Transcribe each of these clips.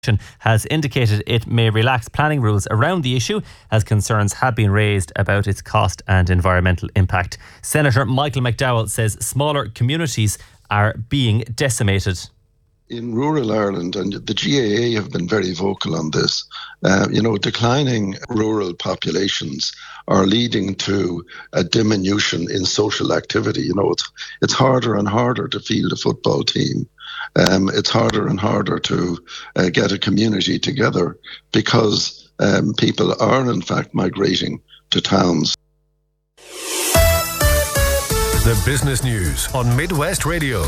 has indicated it may relax planning rules around the issue as concerns have been raised about its cost and environmental impact. Senator Michael McDowell says smaller communities are being decimated. In rural Ireland, and the GAA have been very vocal on this, declining rural populations are leading to a diminution in social activity. It's harder and harder to field a football team. It's harder and harder to get a community together because people are in fact migrating to towns. The business news on Midwest Radio.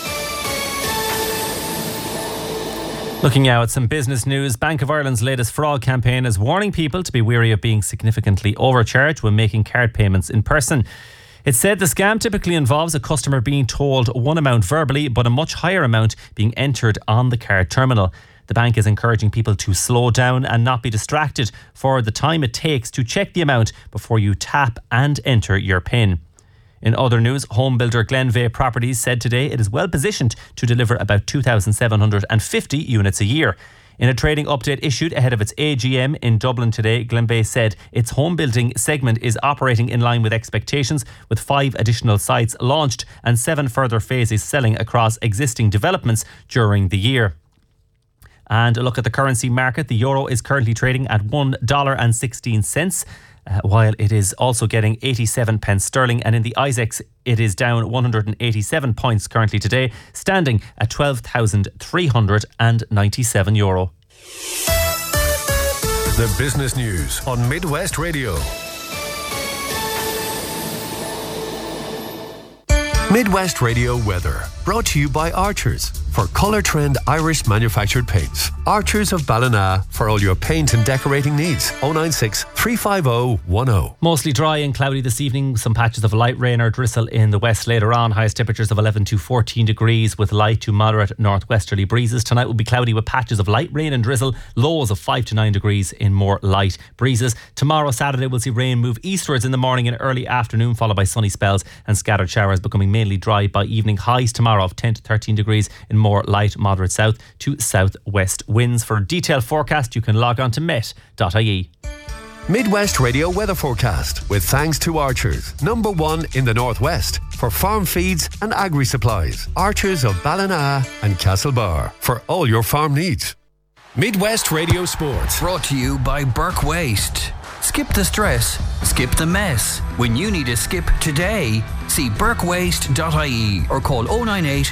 Looking now at some business news, Bank of Ireland's latest fraud campaign is warning people to be wary of being significantly overcharged when making card payments in person. It said the scam typically involves a customer being told one amount verbally, but a much higher amount being entered on the card terminal. The bank is encouraging people to slow down and not be distracted for the time it takes to check the amount before you tap and enter your PIN. In other news, home builder Glenveagh Properties said today it is well positioned to deliver about 2,750 units a year. In a trading update issued ahead of its AGM in Dublin today, Glenveagh said its home building segment is operating in line with expectations, with 5 additional sites launched and 7 further phases selling across existing developments during the year. And a look at the currency market. The euro is currently trading at $1.16. While it is also getting 87 pence sterling, and in the ISEX it is down 187 points currently today, standing at €12,397. The business news on Midwest Radio. Midwest Radio weather, brought to you by Archers. For Colour Trend Irish manufactured paints. Archers of Ballina for all your paint and decorating needs. 096 350 10. Mostly dry and cloudy this evening. Some patches of light rain or drizzle in the west later on. Highest temperatures of 11 to 14 degrees with light to moderate northwesterly breezes. Tonight will be cloudy with patches of light rain and drizzle. Lows of 5 to 9 degrees in more light breezes. Tomorrow, Saturday, we'll see rain move eastwards in the morning and early afternoon, followed by sunny spells and scattered showers, becoming mainly dry by evening. Highs tomorrow of 10 to 13 degrees in more light, moderate south to southwest winds. For a detailed forecast, you can log on to met.ie. Midwest Radio weather forecast with thanks to Archers, #1 in the Northwest for farm feeds and agri supplies. Archers of Ballina and Castlebar for all your farm needs. Midwest Radio Sports, brought to you by Burke Waste. Skip the stress, skip the mess. When you need a skip today, see burkewaste.ie or call 098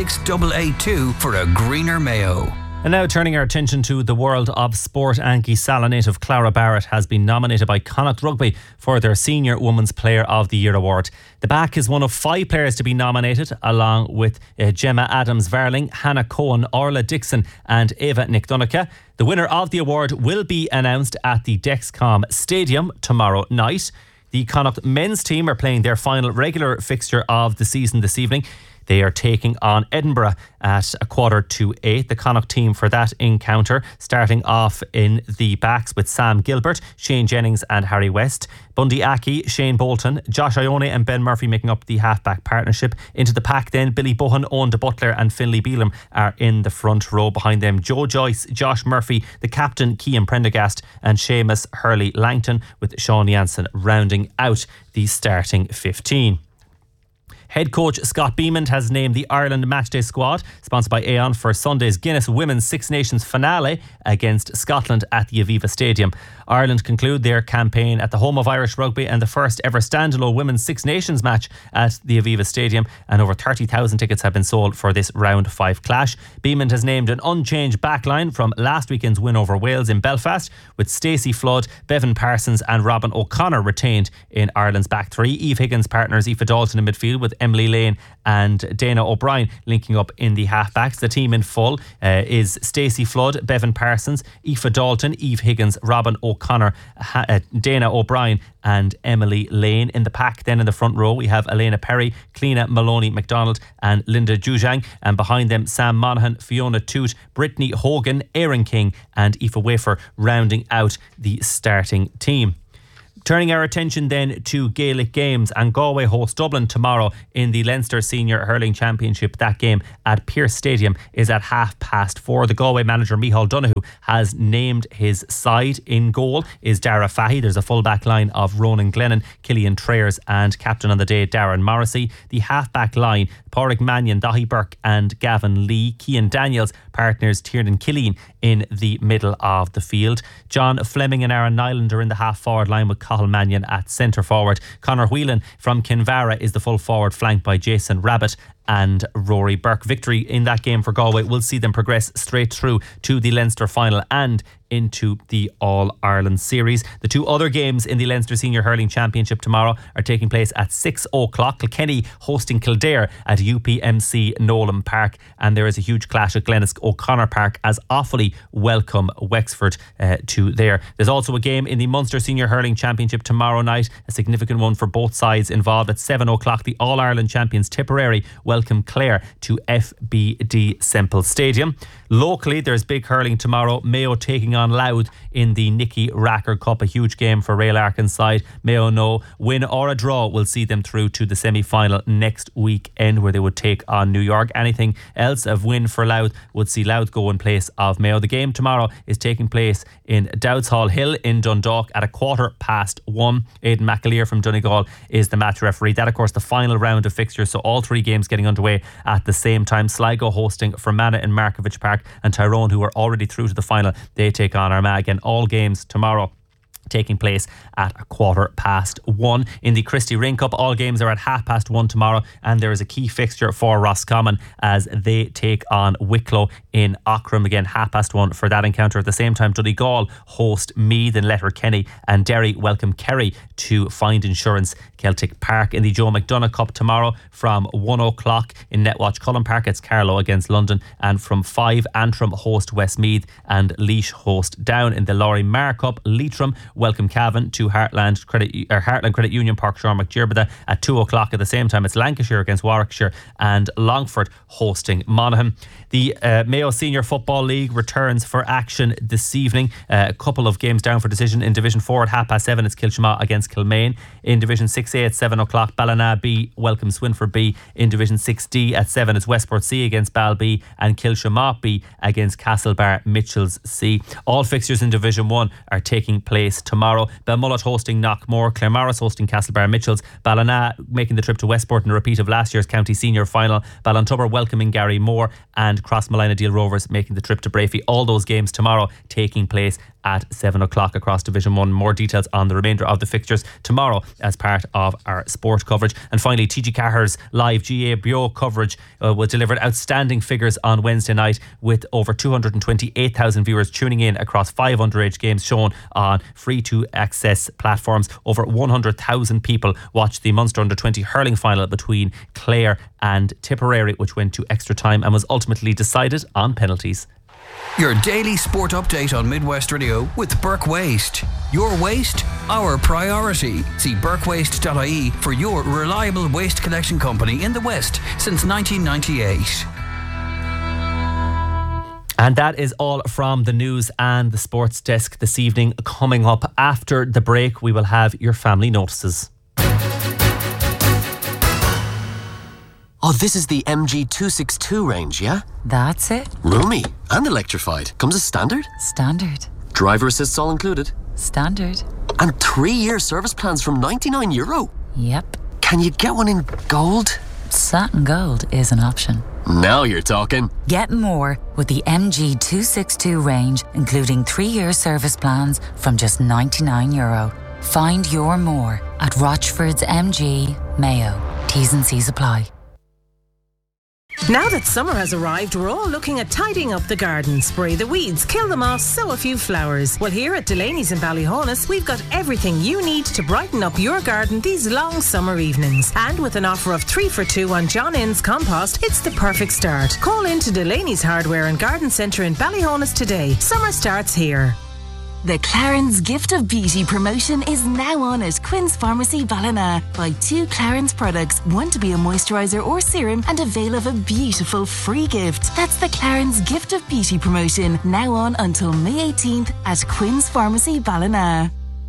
26882 for a greener Mayo. And now turning our attention to the world of sport, Anki Sala native Clara Barrett has been nominated by Connacht Rugby for their Senior Women's Player of the Year award. The back is one of 5 players to be nominated, along with Gemma Adams-Varling, Hannah Cohen, Orla Dixon and Eva Nick-Donica. The winner of the award will be announced at the Dexcom Stadium tomorrow night. The Connacht men's team are playing their final regular fixture of the season this evening. They are taking on Edinburgh at 7:45. The Connacht team for that encounter starting off in the backs with Sam Gilbert, Shane Jennings and Harry West. Bundy Aki, Shane Bolton, Josh Ione and Ben Murphy making up the half-back partnership. Into the pack then, Billy Bohan, Owen de Butler and Finlay Beelum are in the front row. Behind them, Joe Joyce, Josh Murphy, the captain Cian Prendergast and Seamus Hurley-Langton, with Sean Jansen rounding out the starting 15. Head coach Scott Beamond has named the Ireland Matchday squad, sponsored by Aon, for Sunday's Guinness Women's Six Nations finale against Scotland at the Aviva Stadium. Ireland conclude their campaign at the home of Irish rugby and the first ever standalone Women's Six Nations match at the Aviva Stadium, and over 30,000 tickets have been sold for this round 5 clash. Beamond has named an unchanged backline from last weekend's win over Wales in Belfast, with Stacey Flood, Bevan Parsons and Robin O'Connor retained in Ireland's back 3. Eve Higgins partners Aoife Dalton in midfield, with Emily Lane and Dana O'Brien linking up in the halfbacks. The team in full is Stacey Flood, Bevan Parsons, Aoife Dalton, Eve Higgins, Robin O'Connor, Dana O'Brien and Emily Lane. In the pack then in the front row we have Elena Perry, Cleena Maloney MacDonald and Linda Jujang, and behind them Sam Monaghan, Fiona Toot, Brittany Hogan, Erin King and Aoife Wafer rounding out the starting team. Turning our attention then to Gaelic games, and Galway host Dublin tomorrow in the Leinster Senior Hurling Championship. That game at Pearse Stadium is at 4:30. The Galway manager Micheál Donoghue has named his side. In goal is Dara Fahy. There's a full back line of Ronan Glennon, Killian Trayers and captain on the day Darren Morrissey. The half back line, Pádraig Mannion, Dahi Burke and Gavin Lee. Cian Daniels partners Tiernan Killeen in the middle of the field. John Fleming and Aaron Nyland are in the half forward line with Cathal Mannion at centre forward. Conor Whelan from Kinvara is the full forward, flanked by Jason Rabbit and Rory Burke. Victory in that game for Galway will see them progress straight through to the Leinster final and into the All-Ireland series. The two other games in the Leinster Senior Hurling Championship tomorrow are taking place at 6 o'clock. Kilkenny hosting Kildare at UPMC Nolan Park, and there is a huge clash at Glennis O'Connor Park as Offaly welcome Wexford to there. There's also a game in the Munster Senior Hurling Championship tomorrow night, a significant one for both sides involved. At 7 o'clock, the All-Ireland champions Tipperary welcome Clare to FBD Semple Stadium. Locally, there's big hurling tomorrow. Mayo taking on Louth in the Nicky Racker Cup, a huge game for Ray Larkin's side. Mayo know win or a draw will see them through to the semi-final next weekend, where they would take on New York. Anything else of win for Louth would see Louth go in place of Mayo. The game tomorrow is taking place in Dowds Hall Hill in Dundalk at 1:15. Aidan McAleer from Donegal is the match referee. That, of course, the final round of fixtures, so all three games getting underway at the same time. Sligo hosting Fermanagh in Markovich Park, and Tyrone, who are already through to the final, they take on Armagh. Again, all games tomorrow taking place at 1:15. In the Christy Ring Cup, all games are at 1:30 tomorrow, and there is a key fixture for Roscommon as they take on Wicklow in Aughrim. Again, 1:30 for that encounter. At the same time, Donegal host Meath in Letterkenny, and Derry welcome Kerry to Find Insurance Celtic Park. In the Joe McDonagh Cup tomorrow from 1 o'clock in Netwatch Cullen Park, it's Carlow against London, and from 5 Antrim host Westmeath and Laois host Down. In the Laurie Marr Cup, Leitrim welcome Cavan to Heartland Credit Union Park Shormac Gerbada at 2 o'clock. At the same time, it's Lancashire against Warwickshire and Longford hosting Monaghan. The Mayo Senior Football League returns for action this evening. A couple of games down for decision. In Division 4 at 7:30, it's Kilshamagh against Kilmaine. In Division 6A at 7 o'clock, Ballina B welcome Swinford B. In Division 6D at 7, it's Westport C against Bal B and Kilshamagh B against Castlebar Mitchells C. All fixtures in Division 1 are taking place tomorrow. Belmullet hosting Knockmore, Claremorris hosting Castlebar Mitchells, Ballina making the trip to Westport in a repeat of last year's county senior final, Ballintubber welcoming Gary Moore, and Crossmolina Deal Rovers making the trip to Brafey. All those games tomorrow taking place at 7 o'clock across Division 1. More details on the remainder of the fixtures tomorrow as part of our sport coverage. And finally, TG Cahir's live GA Bio coverage was delivered outstanding figures on Wednesday night, with over 228,000 viewers tuning in across 5 underage games shown on free to access platforms. Over 100,000 people watched the Munster Under-20 hurling final between Clare and Tipperary, which went to extra time and was ultimately decided on penalties. Your daily sport update on Midwest Radio with Burke Waste. Your waste, our priority. See burkewaste.ie for your reliable waste collection company in the West since 1998. And that is all from the news and the sports desk this evening. Coming up after the break, we will have your family notices. Oh, this is the MG262 range, yeah? That's it. Roomy and electrified. Comes as standard? Standard. Driver assists all included? Standard. And 3-year service plans from €99? Yep. Can you get one in gold? Satin gold is an option. Now you're talking. Get more with the MG262 range, including 3-year service plans from just €99. Find your more at Rochford's MG Mayo. T's and C's apply. Now that summer has arrived, we're all looking at tidying up the garden. Spray the weeds, kill the moss, sow a few flowers. Well, here at Delaney's in Ballyhonus, we've got everything you need to brighten up your garden these long summer evenings. And with an offer of 3 for 2 on John Innes compost, it's the perfect start. Call in to Delaney's Hardware and Garden Centre in Ballyhonus today. Summer starts here. The Clarence Gift of Beauty promotion is now on at Quinn's Pharmacy Ballina. Buy 2 Clarence products, one to be a moisturiser or serum, and avail of a beautiful free gift. That's the Clarence Gift of Beauty promotion, now on until May 18th at Quinn's Pharmacy Ballina.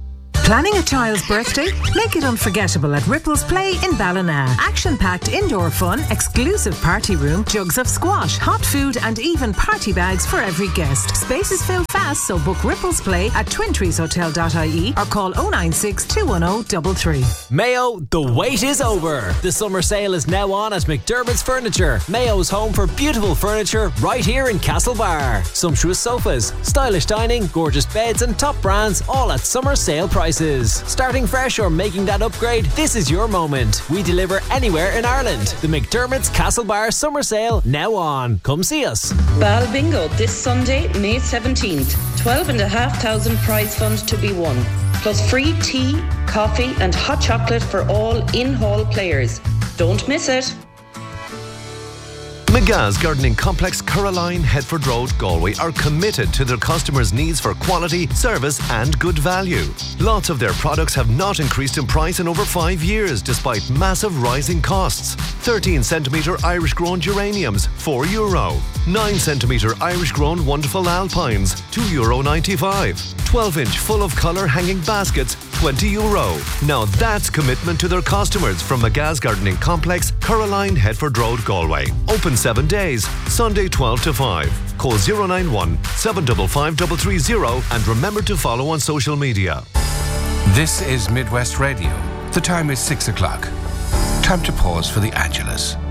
Planning a child's birthday? Make it unforgettable at Ripples Play in Ballina. Action-packed indoor fun, exclusive party room, jugs of squash, hot food and even party bags for every guest. Spaces fill fast, so book Ripples Play at twintreeshotel.ie or call 096 210 33. Mayo, the wait is over. The summer sale is now on at McDermott's Furniture. Mayo's home for beautiful furniture right here in Castlebar. Sumptuous sofas, stylish dining, gorgeous beds and top brands all at summer sale prices. Starting fresh or making that upgrade, this is your moment. We deliver anywhere in Ireland. The McDermott's Castlebar Summer Sale now on. Come see us. Bal Bingo this Sunday, May 17th. 12,500 prize fund to be won. Plus free tea, coffee and hot chocolate for all in-hall players. Don't miss it. McGa's Gardening Complex, Caroline, Headford Road, Galway are committed to their customers' needs for quality, service and good value. Lots of their products have not increased in price in over 5 years despite massive rising costs. 13cm Irish grown geraniums, €4. 9cm Irish grown wonderful alpines, €2.95. 12-inch full of colour hanging baskets, €20. Now that's commitment to their customers from McGa's Gardening Complex, Caroline, Headford Road, Galway. Open 7 days, Sunday 12 to 5. Call 091 755 330 and remember to follow on social media. This is Midwest Radio. The time is 6 o'clock. Time to pause for the Angelus.